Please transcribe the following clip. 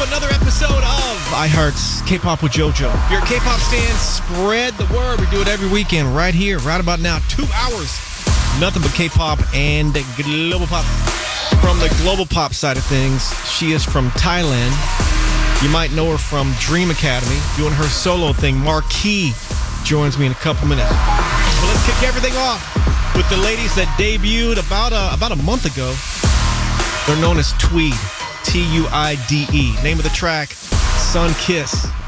to another episode of iHeart's K-Pop with JoJo. If you're a K-Pop stan, spread the word. We do it every weekend right here, right about now. 2 hours. Nothing but K-Pop and global pop. From the global pop side of things, she is from Thailand. You might know her from Dream Academy, doing her solo thing. Marquee joins me in a couple minutes. But let's kick everything off with the ladies that debuted about a month ago. They're known as Tweed. Tuide. Name of the track, Sun Kiss.